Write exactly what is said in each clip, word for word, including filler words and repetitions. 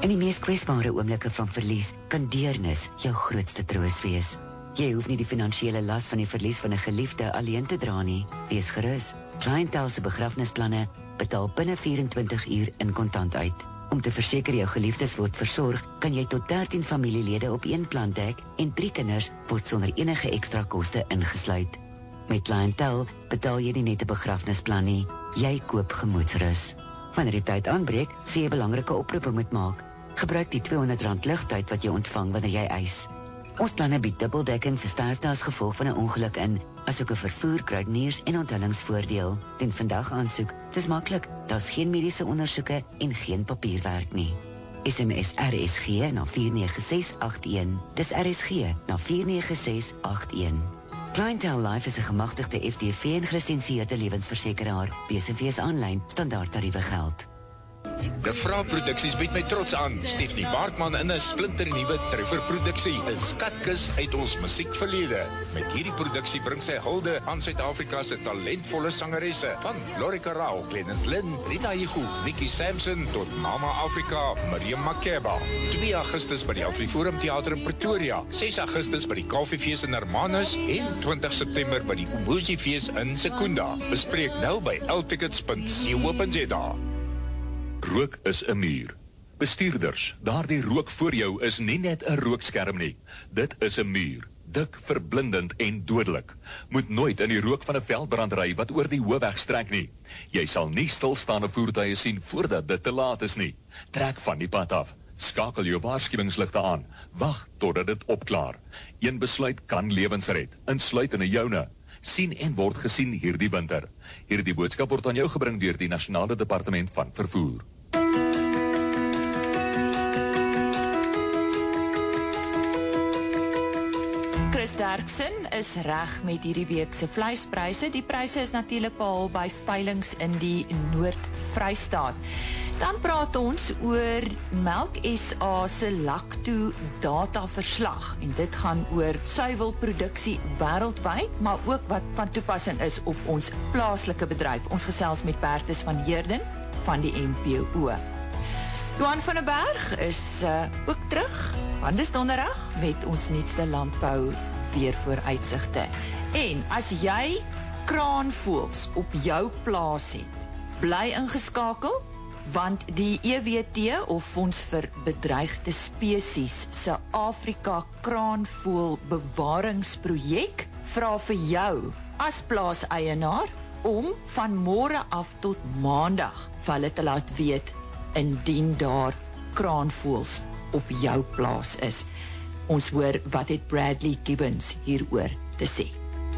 In die mees kwesbare oomblikke van verlies kan deernis jou grootste troos wees. Jy hoef nie die finansiële las van die verlies van 'n geliefde alleen te dra nie. Wees gerus. Clientele se begrafnisplanne betaal binne vyf-en-twintig uur in kontant uit. Om te verseker jou geliefdes word versorg, kan jy tot dertien familielede op een plan dek en drie kinders word sonder enige ekstra koste ingesluit. Met Clientele betaal jy nie net 'n begrafnisplan nie, jy koop gemoedsrus. Wanneer die tyd aanbreek, sê jy belangrike oproepe moet maak. Gebruik die tweehonderd rand ligtyd wat jy ontvang wanneer jy eis. Ons planne bied dubbeldekking vir sterfte as gevolg van 'n ongeluk in, asook 'n vervoer, kruideniers en onthullingsvoordeel. Ten vandag aansoek, dis maklik, daar's geen mediese ondersoeke en geen papierwerk nie. S M S R S G na vier nege ses agt een. Dis R S G na vier nege ses agt een. Clientele Life is 'n gemagtigde F D V en gelisensieerde lewensversekeraar. B S V is aanlyn, standaard tariewe geld. De Vrouw Producties biedt my trots aan. Stephanie Baartman in 'n splinternuwe trefferproduksie, 'n skatkis uit ons musiekverlede. Met hierdie produksie bring sy hulde aan Suid-Afrika se talentvolle sangeresse, van Lorika Rao, Glennis Lynn, Rita Igu, Nikki Sampson tot Mama Afrika, Miriam Makeba. twee Augustus by die Afriforum Theater in Pretoria, ses Augustus by die Koffiefees in Hermanus en twintig September by die Umuzi Fees in Secunda. Bespreek nou by l tickets punt co punt z a. Rook is 'n muur. Bestuurders, daardie rook voor jou is nie net 'n rookskerm nie. Dit is 'n muur, dik, verblindend en dodelik. Moet nooit in die rook van 'n veldbrand ry wat oor die hoofweg strek nie. Jy sal nie stilstaande voertuie sien voordat dit te laat is nie. Trek van die pad af. Skakel jou waarskuwingsligte aan. Wag totdat dit opklaar. Een besluit kan lewens red, insluitende joune. Sien en word gesien hierdie winter. Hierdie boodskap word aan jou gebring deur die Nasionale Departement van Vervoer. Chris Derksen is reg met hierdie week se vleispryse. Die pryse is natuurlik behaal by veilinge in die Noord-Vrystaat. Dan praat ons oor Melk S A se Lacto data verslag en dit gaan oor suiwelproduksie wêreldwyd, maar ook wat van toepassing is op ons plaaslike bedryf. Ons gesels met Bertus van Heerden van die M P O. Johan van der Berg is uh, ook terug, want dis donderdag met ons nuutste landbou weer vooruitsigte. En as jy kraanvoëls op jou plaas het, bly ingeskakel, want die E W T of Fonds vir Bedreigde Spesies se Afrika kraanvoël bewaringsprojek vra vir jou as plaaseienaar om van môre af tot maandag vir hulle te laat weet indien daar kraanvoëls op jou plaas is. Ons hoor wat het Bradley Gibbons hieroor te sê.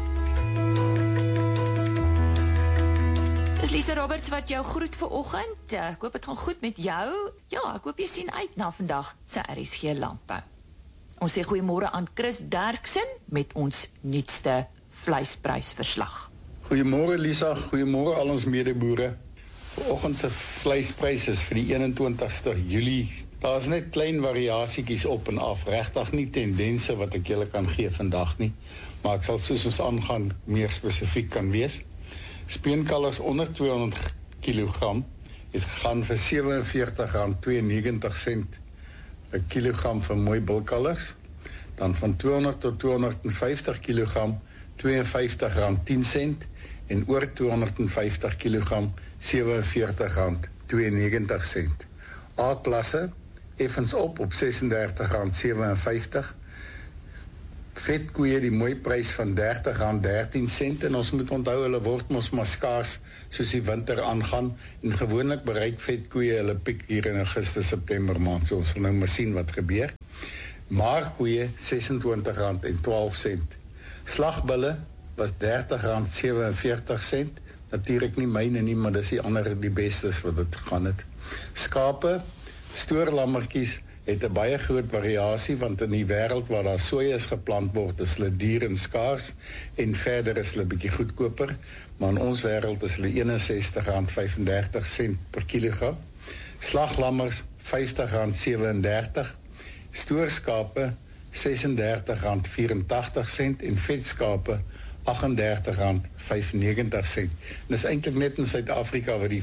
Dis Lisa Roberts wat jou groet vir oggend. Ek hoop dit gaan goed met jou. Ja, ek hoop jy sien uit na vandag se R S G landbou. Ons sê goeiemôre aan Chris Derksen met ons nuutste vleisprysverslag. Goeiemôre Lisa, goeiemôre al ons medeboere. Vanoggend se vleispryse is vir die eenentwintigste Julie. Daar's net klein variasietjies op en af, regtig nie tendense wat ek julle kan gee vandag nie, maar ek sal soos ons aangaan meer spesifiek kan wees. Speenkalvers onder tweehonderd kilogram het gegaan vir sewe en veertig rand tweeënnegentig sent per kilogram vir mooi bulkalvers. Dan van tweehonderd tot tweehonderd vyftig kilogram twee en vyftig rand tien sent en oor tweehonderd vyftig kilogram sewe en veertig rand tweeënnegentig sent. A-klasse effens op op ses en dertig rand sewe en vyftig. Vetkoeie die mooi prys van dertig rand dertien sent en ons moet onthou hulle word mos maar skaars soos die winter aangaan en gewoonlik bereik vetkoeie hulle piek hier in Augustus September maand, so ons sal nou maar sien wat gebeur. Maarkoeie ses en twintig rand en twaalf sent. Slagbulle was dertig rand sewe en veertig sent. Natuurlik nie myne nie, maar dis die ander die bestes wat dit gaan het. Skape, stoorlammertjies het 'n baie groot variasie, want in die wêreld waar daar soja geplant word, is hulle duur en skaars en verder is hulle bietjie goedkoper, maar in ons wêreld is hulle een en sestig rand vyfendertig sent per kilogram. Slaglammers vyftig rand sewe en dertig, stoorskape ses en dertig rand vyfentagtig sent en vetskape agt en dertig rand vyfennegentig sent. En dis eintlik net in Suid-Afrika waar die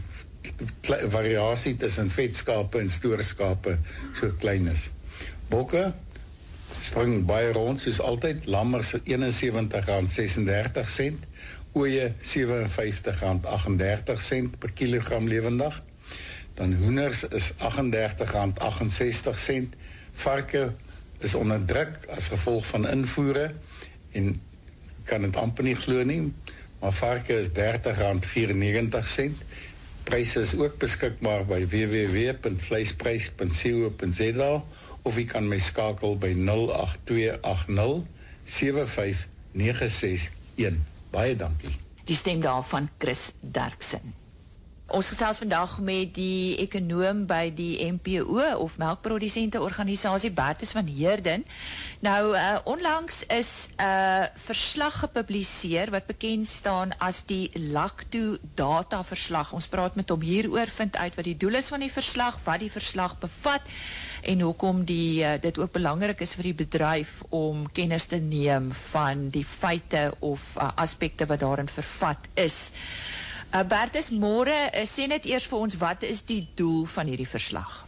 variasie tussen vetskape en stoorskape so klein is. Bokke spring baie rond soos altyd, lammers eenensewentig rand sesendertig sent, ooe sewe en vyftig rand agt en dertig sent per kilogram lewendig. Dan hoenders is agt en dertig rand agt en sestig sent. Varke is onder druk as gevolg van invoere en kan dit amper nie glo nie, maar varke is dertig rand vyf-en-negentig sent. Pryse is ook beskikbaar by w w w punt vleisprys punt co punt z a of jy kan my skakel by nul agt twee agt nul sewe vyf nege ses een. Baie dankie. Die stem daarvan Chris Derksen. Ons gesels vandag met die ekonoom by die M P O of Melkprodusente Organisasie, Bertus van Heerden. Nou, uh, onlangs is 'n uh, verslag gepubliseer wat bekend staan as die Lacto Data Verslag. Ons praat met hom hieroor, vind uit wat die doel is van die verslag, wat die verslag bevat en hoekom die, uh, dit ook belangrik is vir die bedryf om kennis te neem van die feite of uh, aspekte wat daarin vervat is. Uh, Bertus, môre, uh, sê net eers vir ons, wat is die doel van hierdie verslag?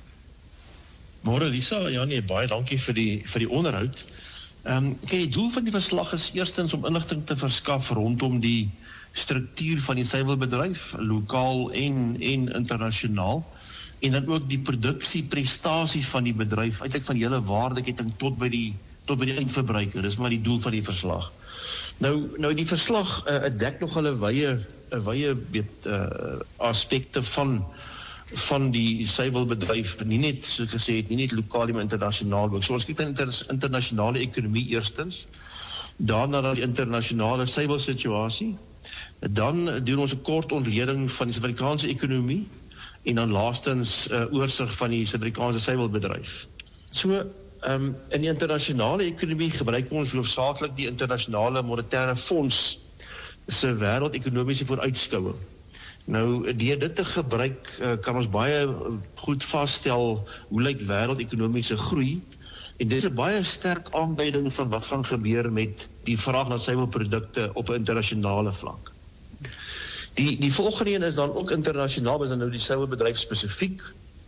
Môre Lisa, ja nee, baie dankie vir die, vir die onderhoud. Um, kijk, die doel van die verslag is eerstens om inligting te verskaf rondom die struktuur van die suiwelbedryf, lokaal en, en internasionaal, en dan ook die produksieprestasie van die bedryf, eintlik van die hele waardeketting tot by die, tot by die eindverbruiker, dis maar die doel van die verslag. Nou, nou die verslag uh, dek nog hulle wye een wye uh, aspekte van, van die suiwelbedryf, nie net, soos gesê het, nie net lokaal, maar internasionaal ook. So ons kyk na inter, internasionale ekonomie eerstens, daarna die internasionale suiwelsituasie, dan doen ons 'n kort ontleding van die Suid-Afrikaanse ekonomie, en dan laastens uh, oorsig van die Suid-Afrikaanse suiwelbedryf. So, um, in die internasionale ekonomie gebruik ons hoofsaaklik die internasionale monetaire fonds se wêreldekonomiese vooruitskouing. Nou, deur dit te gebruik, uh, kan ons baie goed vasstel hoe lyk wêreldekonomiese groei, en dit is 'n baie sterk aanduiding van wat gaan gebeur met die vraag na suiwelprodukte op 'n internasionale vlak. Die, die volgende een is dan ook internasionaal, is dan nou die suiwelbedryf spesifiek,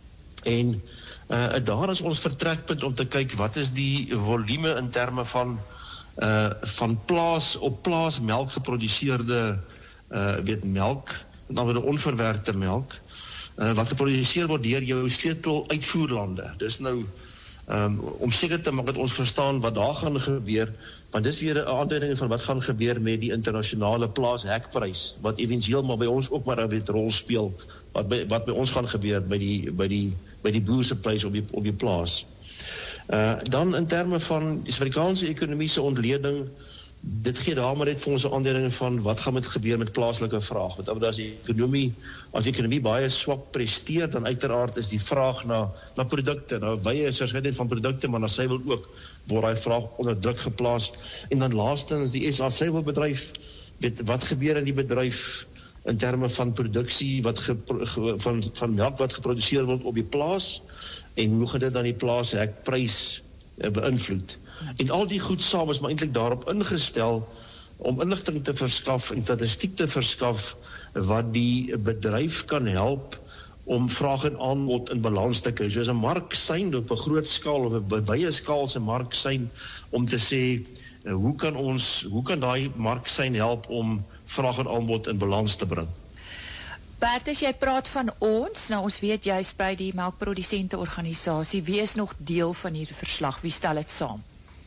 en uh, daar is ons vertrekpunt om te kyk wat is die volume in terme van Uh, van plaas op plaas melk geproduseerde uh, weet melk, dan word onverwerkte melk, uh, wat geproduseer word deur jou sleutel uitvoerlande. Dis nou um, om seker te maak dat ons verstaan wat daar gaan gebeur, want dis weer 'n aanduiding van wat gaan gebeur met die internasionale plaashekprys, wat eventueel maar by ons ook maar 'n weet rol speel, wat by, wat by ons gaan gebeur by die by die by die boer se prys op die op die plaas. Uh, dan in terme van die Suid-Afrikaanse ekonomiese ontleding, dit gee daar maar net vir ons 'n aanduiding van wat gaan met gebeur met plaaslike vraag. Want as die ekonomie, as die ekonomie baie swak presteer, dan uiteraard is die vraag na, na produkte, nou baie is verskeidenheid van produkte, maar na suiwel ook, word daai vraag onder druk geplaas. En dan laastens die S A suiwelbedryf, weet wat gebeur in die bedryf in terme van produksie, wat ge, van, van melk wat geproduseer word op die plaas, en hoe gaan dit dan die plaashekprys uh, beïnvloed. En al die goed saam is maar eintlik daarop ingestel om inligting te verskaf en statistiek te verskaf wat die bedryf kan help om vraag en aanbod in balans te kry. So is 'n marksyn op 'n groot skaal of 'n baie skaal se marksyn om te sê uh, hoe kan ons, hoe kan daai marksyn help om vraag en aanbod in balans te bring. Bertus, jy praat van ons, nou ons weet jy is by die Melkprodusente Organisasie, wie is nog deel van hierdie verslag, wie stel dit saam?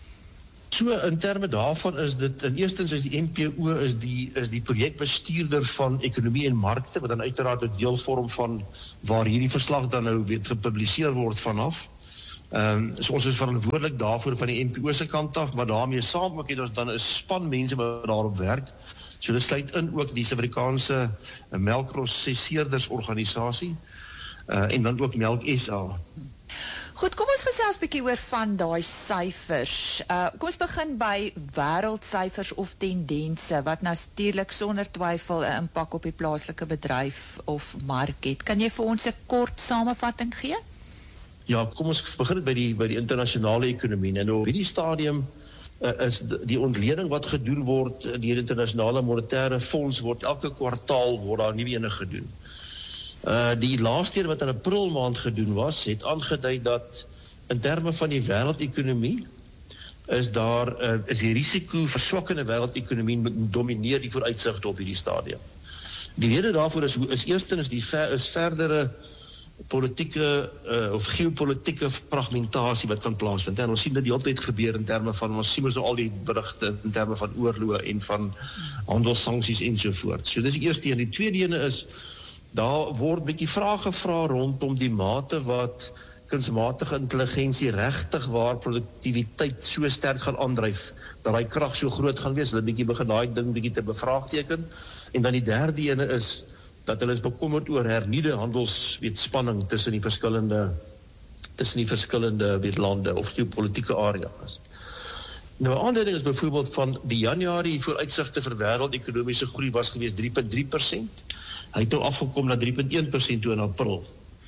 So in terme daarvan is dit, in eerstens is die M P O is die, is die projekbestuurder van ekonomie en markte, wat dan uiteraard 'n deel vorm van waar hierdie verslag dan nou weet gepubliseer word vanaf. Um, so ons is verantwoordelik daarvoor van die M P O se kant af, maar daarmee saam ook het ons dan 'n span mense wat daarop werk. So dit sluit in ook die Suid-Afrikaanse Melkprosesseerders Organisasie uh, en dan ook Melk S A. Goed, kom ons gesels 'n bietjie oor van daai syfers. Uh, kom ons begin by wêreldsyfers of tendense, wat natuurlik sonder twyfel 'n impak op die plaaslike bedryf of mark het. Kan jy vir ons 'n kort samevatting gee? Ja, kom ons begin by die, by die internasionale ekonomie. En op hierdie stadium uh, is die ontleding wat gedoen word deur die internasionale monetaire fonds, word elke kwartaal word daar nuwe ene gedoen. Uh, die laaste keer wat in April maand gedoen was, het aangedui dat in terme van die wêreldekonomie is daar uh, is die risiko verswakkende wêreldekonomie domineer die vooruitsigte op hierdie stadium. Die rede daarvoor is, is eerstens die ver, is verdere politieke uh, of geopolitieke fragmentasie wat kan plaasvind. En ons sien dit die altyd gebeur in terme van, ons sien ons nou al die berigte in terme van oorloë en van handelssanksies ensovoort. So dis die eerste een. Die tweede ene is, daar word bietjie vrae gevra rondom die mate wat kunsmatige intelligensie regtig waar produktiwiteit so sterk gaan aandryf, dat die krag so groot gaan wees, hulle bietjie begin daai ding bietjie te bevraagteken. En dan die derde ene is, dat hulle is bekommerd oor hernieude handelsweetspanning tussen die verskillende tussen die verskillende weet, lande of geopolitiese areas. Nou, 'n aanduiding is byvoorbeeld van die Januarie vooruitsigte vir wêreldekonomiese groei was gewees drie komma drie persent. Hy het nou afgekom na drie komma een persent toe in April.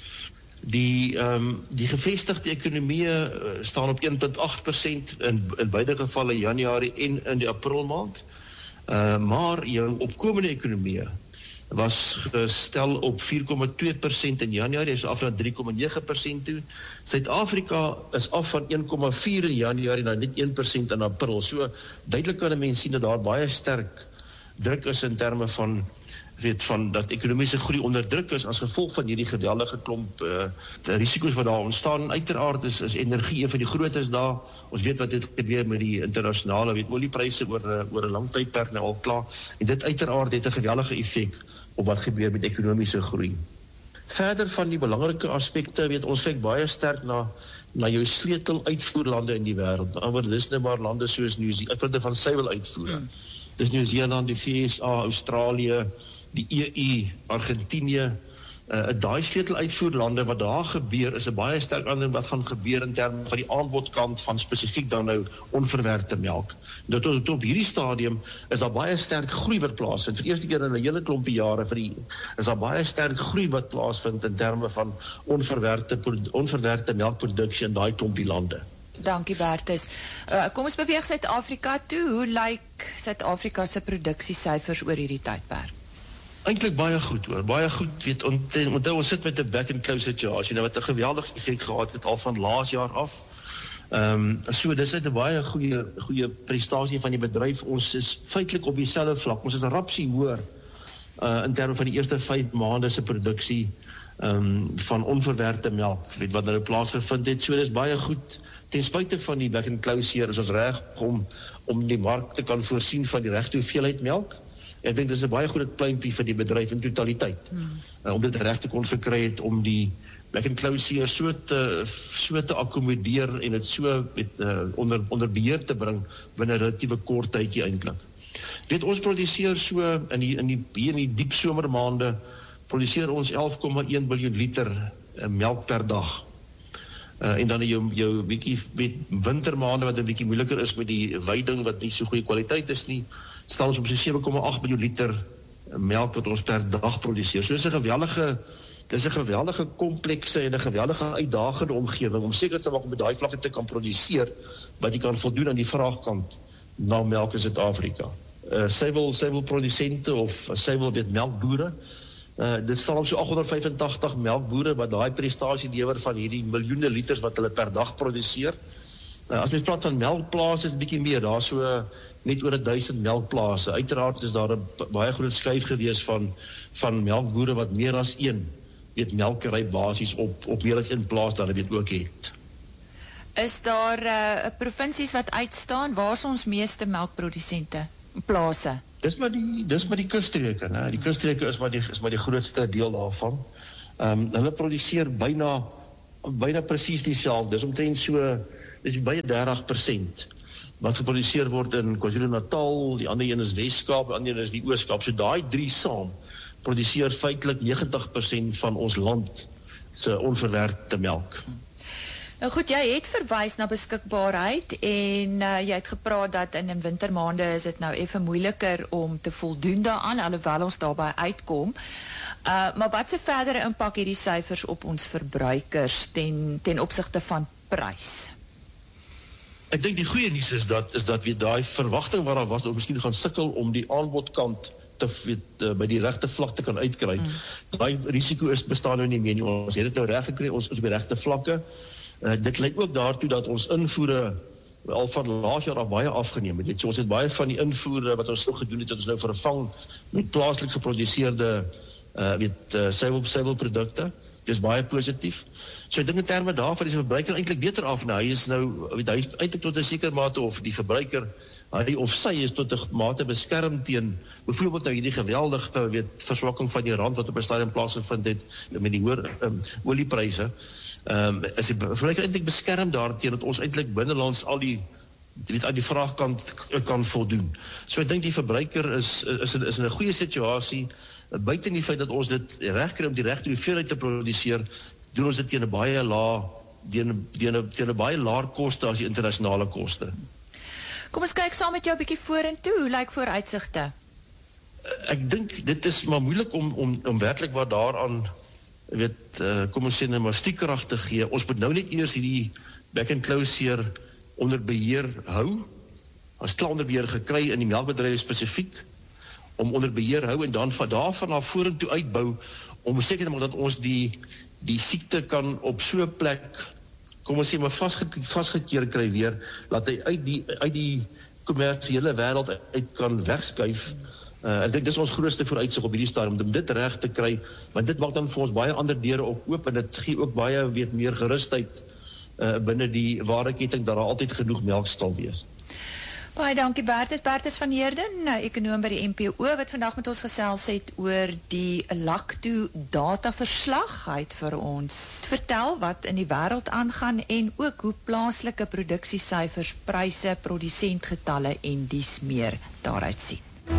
Die, um, die gevestigde ekonomieë uh, staan op een komma agt persent in, in beide gevalle Januarie en in die April maand. Uh, maar jou opkomende ekonomieë was gestel op vier komma twee persent in Januarie, is af na drie komma nege persent toe. Suid-Afrika is af van een komma vier in Januarie na net een persent in April. So duidelik kan 'n mens sien dat daar baie sterk druk is in terme van weet van dat ekonomiese groei onder druk is as gevolg van hierdie geweldige klomp uh, risiko's wat daar ontstaan. En uiteraard is, is energie een van die grootes daar. Ons weet wat dit gebeur met die internasionale weet oliepryse oor uh, oor 'n lang tydperk nou al klaar. En dit uiteraard het 'n geweldige effek op wat gebeur met ekonomiese groei. Verder van die belangrike aspekte, weet ons kyk baie sterk na na jou sleutel uitvoerlande in die wêreld. Maar dis nou maar lande soos Nieu-Seeland van suiwel uitvoere. Hmm. Dis Nieu-Seeland, die V S A, Australië, die E U, Argentinië, uh, daai sleutel uitvoerlande wat daar gebeur is 'n baie sterk ander wat gaan gebeur in terme van die aanbodkant van spesifiek dan nou onverwerkte melk. Nou tot, tot op hierdie stadium is daar baie sterk groei wat plaasvind. Vir eerste keer in 'n hele klompie jare vir die is daar baie sterk groei wat plaasvind in terme van onverwerkte onverwerkte melkproduksie in daai klompie lande. Dankie Bertus. Uh, kom ons beweeg Suid-Afrika toe. Hoe lyk Suid-Afrika se produksiesyfers oor hierdie tydperk? Eintlik baie goed hoor, baie goed, weet, want ons sit met 'n back and close situasie, nou wat 'n geweldige effek gehad het al van laas jaar af. Ehm um, so dis net 'n baie goeie goeie prestasie van die bedryf. Ons is feitelik op dieselfde vlak. Ons is 'n rapsie hoër uh in terme van die eerste vyf maande se produksie ehm um, van onverwerkte melk, weet wat nou plaasgevind het. So dis baie goed. Ten spyte van die back and close hier is ons reg om om die mark te kan voorsien van die regte hoeveelheid melk. Ek dink dis 'n baie groot pluimpie vir die bedryf in totaliteit. Hmm. Uh, om dit reg te kon gekry het om die back and close hier so te so te akkommodeer en dit so met uh, onder onder beheer te bring binne 'n relatiewe kort tydjie eintlik. Weet ons produseer so in die in die hier in die diep somermaande produseer ons elf komma een biljoen liter uh, melk per dag. Uh, en dan jou jou bietjie met wintermaande wat 'n bietjie moeiliker is met die weiding wat nie so goeie kwaliteit is nie, staan ons op so sewe komma agt biljoen liter melk wat ons per dag produseer. So is 'n geweldige dis 'n geweldige komplekse en 'n geweldige uitdagende omgewing om seker te maak om by daai vlakke te kan produseer wat jy kan voldoen aan die vraagkant na melk in Suid-Afrika. Uh, suiwel suiwel produsente of suiwel weet melkboere. Uh, dit staan op so agt honderd vyf en tagtig melkboere wat daai prestasie lewer van hierdie miljoene liters wat hulle per dag produseer. Uh, as mens praat van melkplase is dit bietjie meer, daar so uh, net oor duisend melkplase. Uiteraard is daar 'n baie groot skuif gewees van van melkboere wat meer as een weet melkery basies op op meer as een plaas dan hulle weet ook het. Is daar 'n uh, provinsies wat uitstaan? Waar is ons meeste melkprodusente plase? Dis maar die dis maar die kusstreke, né? Die kusstreke is maar die is maar die grootste deel daarvan. Ehm um, hulle produseer byna byna presies dieselfde. Dis omtrent so dis baie dertig persent wat geproduseer word in KwaZulu-Natal, die ander een is Wes-Kaap, die ander een is die Oos-Kaap. So daai drie saam produseer feitelik negentig persent van ons land se onverwerkte melk. Nou goed, jy het verwys na beskikbaarheid en uh, jy het gepraat dat in die wintermaande is dit nou effe moeiliker om te voldoen daaraan, alhoewel ons daarby uitkom. Uh, maar wat se verdere impak het die syfers op ons verbruikers ten, ten opsigte van prys? Ek dink die goeie nuus is dat is dat weer daai verwagting wat daar was, of miskien gaan sukkel om die aanbodkant te weet uh, by die regte vlakte kan uitkry. Mm. Daai risiko is bestaan nou nie meer nie. Ons het dit nou reg gekry, ons is op die regte vlakke. Uh, dit lei ook daartoe dat ons invoere al van laas jaar af baie afgeneem het. So ons het baie van die invoere wat ons nou gedoen het, het ons nou vervang met plaaslik geproduseerde uh, weet uh, suiwelprodukte. Dis baie positief. So ek dink in terme daarvan is die verbruiker eintlik beter af nou. Hy is nou weet hy is eintlik tot 'n sekere mate of die verbruiker hy of sy is tot 'n mate beskerm teen byvoorbeeld nou hierdie geweldige weet verswakking van die rand wat op 'n stadium plaasgevind het met die hoë um, oliepryse. Ehm um, is die verbruiker eintlik beskerm daarteen dat ons eintlik binnelands al die weet aan die vraagkant kan voldoen. So ek dink die verbruiker is is is in 'n goeie situasie buite die feit dat ons dit regkry om die regte hoeveelheid te produseer, doen ons dit teen 'n baie lae teen teen 'n teen 'n baie laer koste as die internasionale koste. Kom ons kyk saam met jou 'n bietjie vorentoe. Hoe lyk vooruitsigte? Ek dink dit is maar moeilik om om om werklik wat daaraan weet uh, kom ons sê net maar stiekrag te gee. Ons moet nou net eers hierdie back and close onder beheer hou. Ons klaar onder beheer gekry in die melkbedryf spesifiek om onder beheer hou en dan van daarvan af vorentoe uitbou om seker te maak dat ons die die siekte kan op so 'n plek kom ons sê maar vasge, vasgekeer kry weer, laat hy uit die uit die kommersiële wêreld uit kan wegskuif. Uh, ek dink dis ons grootste vooruitsig op hierdie stadium om dit reg te kry, want dit maak dan vir ons baie ander deure ook oop en dit gee ook baie weet meer gerusheid uh, binne die waardeketting dat daar altyd genoeg melk sal wees. Baie dankie Bertus, Bertus van Heerden, ekonoom by die N P O wat vandag met ons gesels het oor die Lacto dataverslag. Hy het vir ons vertel wat in die wêreld aangaan en ook hoe plaaslike produksiesyfers, pryse, produsentgetalle en dies meer daaruit sien.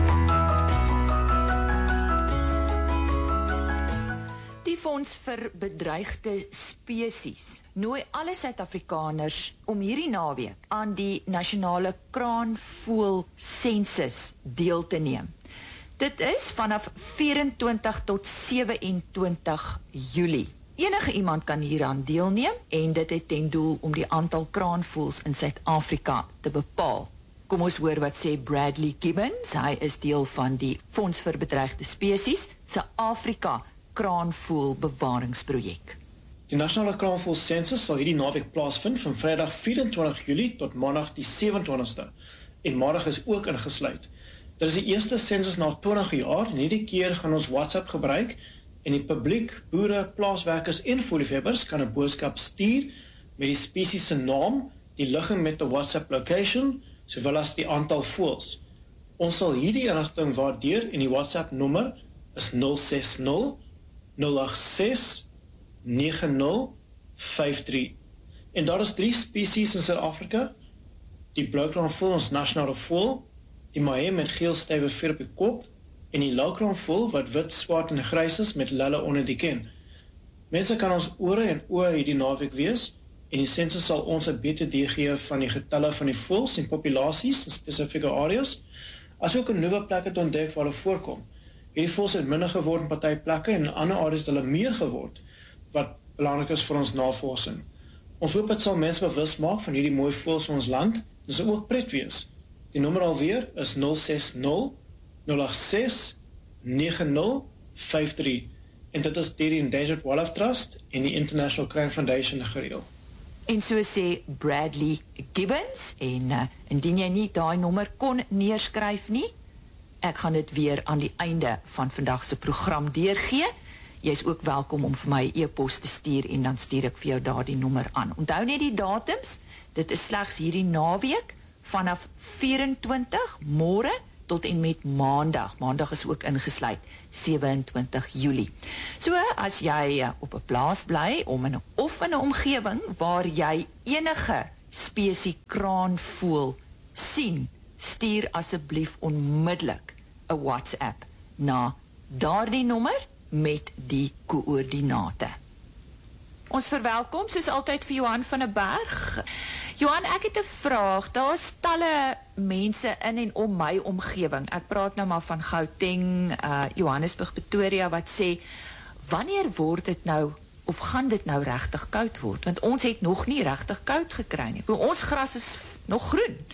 Die Fonds vir Bedreigde Spesies nooi alle Suid-Afrikaners om hierdie naweek aan die nasionale kraanvoël sensus deel te neem. Dit is vanaf vyf-en-twintig tot sewe-en-twintig Julie. Enige iemand kan hieraan deelneem en dit het ten doel om die aantal kraanvoëls in Suid-Afrika te bepaal. Kom ons hoor wat sê Bradley Gibbons, hy is deel van die Fonds vir Bedreigde Spesies se Afrika kraanvoël bewaringsprojek. Die nasionale kraanvoël sensus sal hierdie naweek plaasvind van Vrydag vyf-en-twintig Julie tot Maandag die sewe-en-twintigste en Maandag is ook ingesluit. Dit is die eerste sensus na twintig jaar en hierdie keer gaan ons WhatsApp gebruik en die publiek, boere, plaaswerkers en voëlliefhebbers kan 'n boodskap stuur met die spesies se naam, die ligging met 'n WhatsApp location, sowel as die aantal voëls. Ons sal hierdie inligting waardeer en die WhatsApp nommer is nul ses nul nul agt ses nege nul vyf drie. En daar is drie spesies in Suid-Afrika: die blauwkraanvoël, ons nasionale voël, die mahe met geel stywe veer op die kop en die lauwkraanvoël wat wit, swart en grys is met lelle onder die ken. Mense kan ons ore en oë hierdie naweek wees en die sensus sal ons 'n beter idee gee van die getalle van die voëls en populasies in spesifieke areas, asook 'n nuwe plekke te ontdek waar hulle voorkom. Hierdie voëls het minder geword in party plekke en in ander areas het hulle meer geword, wat belangrik is vir ons navorsing. Ons hoop dit sal mense bewus maak van hierdie mooi voëls in ons land, en sal ook pret wees. Die nommer alweer is nul ses nul nul agt ses nege nul vyf drie en dit is deur die Endangered Wildlife Trust en die International Crane Foundation gereël. En so sê Bradley Gibbons, en uh, indien jy nie daai nommer kon neerskryf nie, ek gaan dit weer aan die einde van vandag se program deurgee. Jy is ook welkom om vir my 'n e-pos te stuur en dan stuur ek vir jou daardie nommer aan. Onthou net die datums, dit is slegs hierdie naweek vanaf vyf-en-twintig môre tot en met maandag. Maandag is ook ingesluit, sewe-en-twintig Julie. So as jy op 'n plaas bly om in 'n of in 'n omgewing waar jy enige spesie kraanvoël sien, stuur asseblief onmiddellik 'n WhatsApp na daardie nommer met die koördinate. Ons verwelkom soos altyd vir Johan van der Berg. Johan, ek het 'n vraag. Daar is talle mense in en om my omgewing. Ek praat nou maar van Gauteng, uh, Johannesburg, Pretoria, wat sê, wanneer word dit nou, of gaan dit nou regtig koud word? Want ons het nog nie regtig koud gekry nie. Ons gras is nog groen.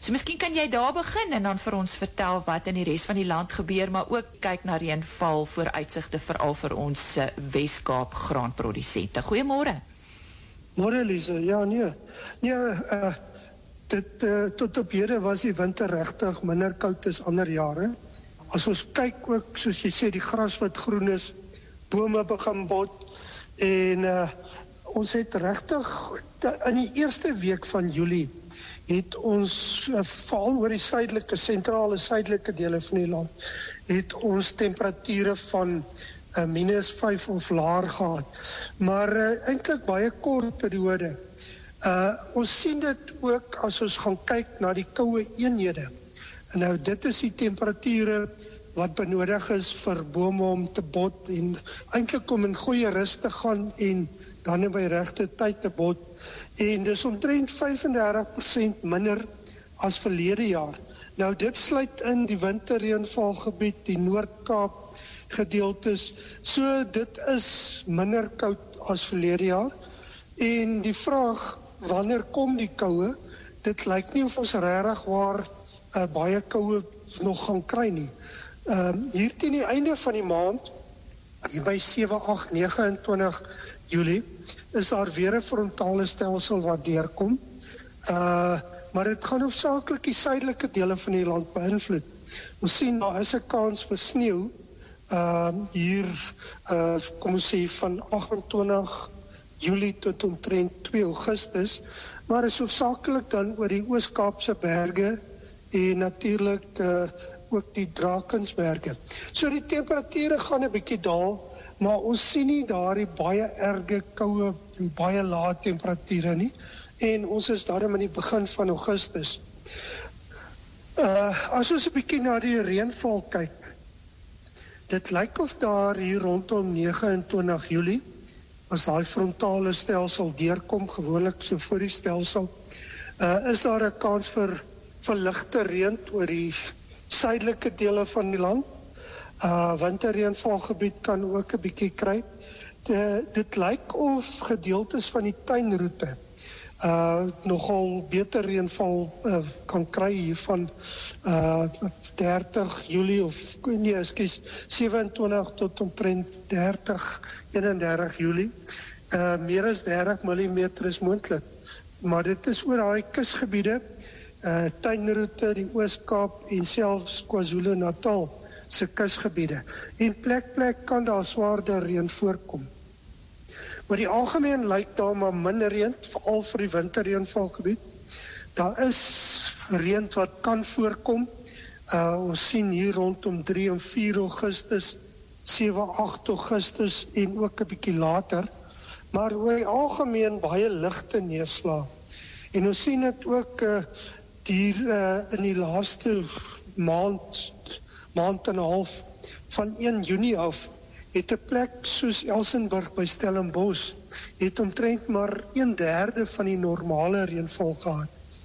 So miskien kan jy daar begin en dan vir ons vertel wat in die res van die land gebeur, maar ook kyk na reënval vooruitsigte veral vir ons uh, Wes-Kaap graanprodusente. Goeiemôre. Môre Lise, ja nee. Nee, uh, dit uh, tot op hede was die winter regtig minder koud as ander jare. As ons kyk ook, soos jy sê, die gras wat groen is, bome begin bot en uh, ons het regtig in die eerste week van Julie het ons uh, veral oor die suidelike, sentrale suidelike dele van die land, het ons temperature van uh, minus vyf of laer gehad. Maar uh, eintlik baie kort periode. Uh, ons sien dit ook as ons gaan kyk na die koue eenhede. En nou dit is die temperature wat benodig is vir bome om te bot en eintlik om in goeie rus te gaan en dan in by regte tyd te bot. En dis omtrent vyf en dertig persent minder as verlede jaar. Nou dit sluit in die winterreënvalgebied, die Noord-Kaap gedeeltes. So dit is minder koud as verlede jaar. En die vraag, wanneer kom die koue? Dit lyk nie of ons regtig waar uh, baie koue nog gaan kry nie. Uh, hier teen die einde van die maand, hier by sewe, agt, negenentwintig Julie, is daar weer 'n frontale stelsel wat deurkom. Uh, maar dit gaan hoofsaaklik die suidelike dele van die land beïnvloed. Ons sien daar is 'n kans vir sneeu uh, hier, uh, kom ons sê van agentwintig Julie tot omtrent twee Augustus, maar is hoofsaaklik dan oor die Oos-Kaapse berge en natuurlik uh, ook die Drakensberge. So die temperature gaan 'n bietjie daal, maar ons sien nie daar die baie erge koue, baie lae temperature nie, en ons is daarom in die begin van Augustus. Uh, as ons 'n bietjie na die reënval kyk, dit lyk of daar hier rondom negenentwintig Julie, as daai frontale stelsel deurkom, gewoonlik so voor die stelsel, uh, is daar 'n kans vir, vir ligte reën oor die suidelike dele van die land. Uh, winterreënvalgebied kan ook 'n bietjie kry. De, dit lyk of gedeeltes van die tuinroete uh, nogal beter reënval uh, kan kry hier van uh, dertig Julie of nee, ekskuus, sewe-en-twintig tot omtrent dertig, een-en-dertig Julie. Uh, meer as dertig millimeter is moontlik. Maar dit is oor daai kusgebiede, uh, tuinroete, die Oos-Kaap en selfs KwaZulu-Natal se kusgebiede. En plek plek kan daar swaarder reën voorkom. Maar die algemeen lyk daar maar minder reën, veral vir die winterreënvalgebied. Daar is reën wat kan voorkom. Uh, ons sien hier rondom drie en vier Augustus, sewe, agt Augustus en ook 'n bietjie later. Maar oor die algemeen baie ligte neerslag. En ons sien dit ook uh, hier uh, in die laaste maand, maand en 'n half van een Junie af, het 'n plek soos Elsenburg by Stellenbosch, het omtrent maar een derde van die normale reënval gehad.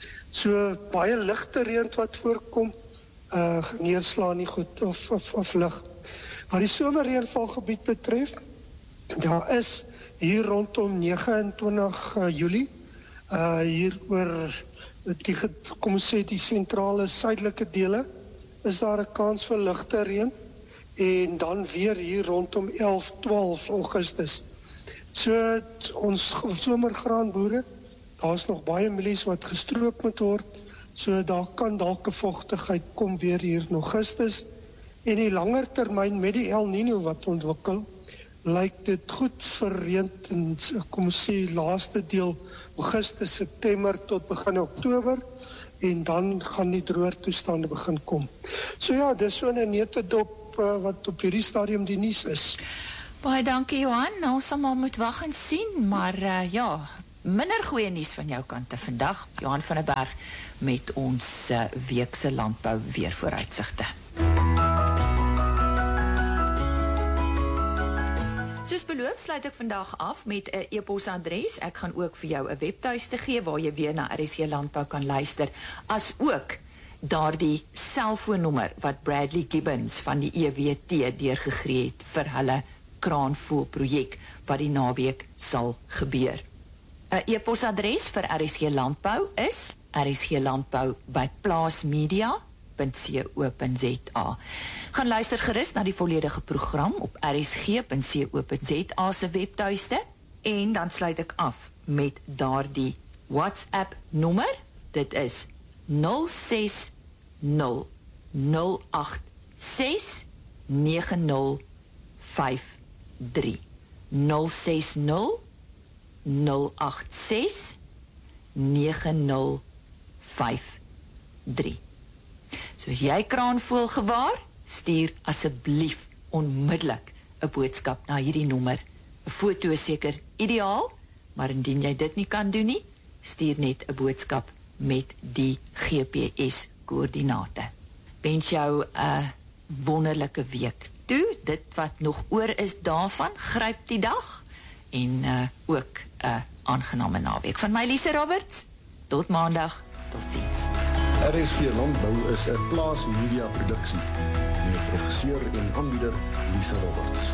So baie ligte reën wat voorkom, uh, neerslaan nie goed of, of, of lig. Wat die somerreënvalgebied betref, daar is hier rondom negenentwintig Julie, uh, hier oor die, kom ons sê, die sentrale suidelike dele, is daar 'n kans vir ligte reën, en dan weer hier rondom elf, twaalf Augustus. So ons somergraanboere, daar is nog baie mielies wat gestroop moet word, so daar kan dalk 'n vochtigheid kom weer hier in Augustus. En die langer termyn met die El Nino wat ontwikkel, lyk dit goed vir reën in, kom ons sê, laaste deel Augustus, September tot begin Oktober, en dan gaan die droër toestande begin kom. So ja, dis so 'n netedop uh, wat op hierdie stadium die nuus is. Baie dankie Johan, nou ons sal maar moet wag en sien, maar uh, ja, minder goeie nuus van jou kante vandag. Johan van der Berg met ons uh, weekse landbou weervooruitsigte. Soos beloof sluit ek vandag af met 'n e-posadres. Ek gaan ook vir jou 'n webtuiste gee waar jy weer na R S G Landbou kan luister, as ook daardie selfoonnommer wat Bradley Gibbons van die E W T deurgegee het vir hulle kraanvoëlprojek wat die naweek sal gebeur. 'n E-posadres vir R S G Landbou is R S G Landbou by plaasmedia punt co punt za. Gaan luister gerus na die volledige program op r s g punt co punt za se webtuiste en dan sluit ek af met daardie WhatsApp nommer. Dit is nul ses nul nul agt ses nege nul vyf drie nul ses nul nul agt ses nege nul vyf drie. So as jy kraanvoël gewaar, stuur asseblief onmiddellik 'n boodskap na hierdie nommer. 'n Foto is seker ideaal, maar indien jy dit nie kan doen nie, stuur net 'n boodskap met die G P S koördinate. Wens jou 'n wonderlike week toe. Dit wat nog oor is daarvan, gryp die dag en uh, ook 'n uh, aangename naweek. Van my Lise Roberts, tot maandag, tot ziens. R S G Landbou is 'n plaasmedia produksie met regisseur en aanbieder Lise Roberts.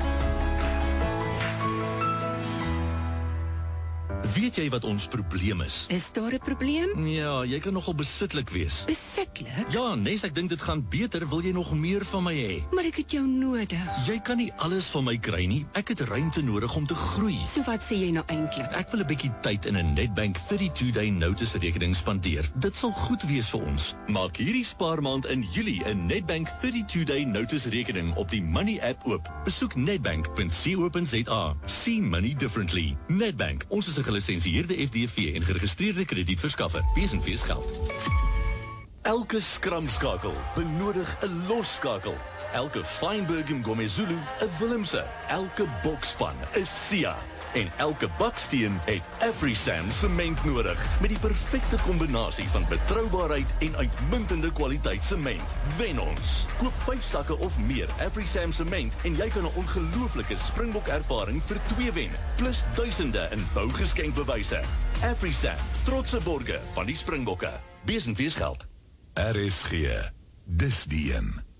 Weet jy wat ons probleem is? Is daar 'n probleem? Ja, jy kan nogal besitlik wees. Besitlik? Ja, Nes, ek dink dit gaan beter, wil jy nog meer van my hê? Maar ek het jou nodig. Jy kan nie alles van my kry nie. Ek het ruimte nodig om te groei. So wat sê jy nou eintlik? Ek wil 'n bietjie tyd in 'n Nedbank thirty-two day notice rekening spandeer. Dit sal goed wees vir ons. Maak hierdie spaarmaand in Julie 'n Nedbank thirty-two day notice rekening op die Money app oop. Besoek nedbank punt co punt za. See money differently. Nedbank, ons is 'n gelisensieerde F D V en geregistreerde kredietverskaffer. Wees en wees geld. Elke skramskakel benodig 'n losskakel. Elke Feinberg en Gomezulu 'n Willemse. Elke bokspan 'n Sia. En elke baksteen het AfriSam sement nodig met die perfekte kombinasie van betroubaarheid en uitmuntende kwaliteit sement. Wen ons. Koop vyf sakke of meer AfriSam sement en jy kan 'n ongelooflike Springbok ervaring vir twee wen, plus duisende in bougeskenkbewyse. AfriSam, trotse borge van die Springbokke. Wees en wees geld. R S G, dis die een.